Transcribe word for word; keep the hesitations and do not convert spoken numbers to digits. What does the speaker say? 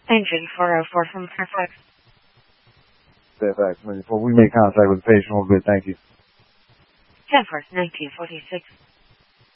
Engine four oh four from Fairfax. Fairfax, before we make contact with the patient, we'll be, thank you. ten four, nineteen forty-six.